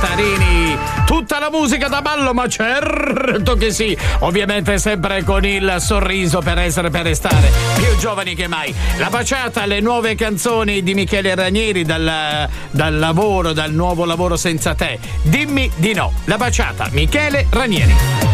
Guattarini. Tutta la musica da ballo, ma certo che sì. Ovviamente sempre con il sorriso per restare più giovani che mai. La baciata, le nuove canzoni di Michele Ranieri dal nuovo lavoro Senza te. Dimmi di no. La baciata, Michele Ranieri.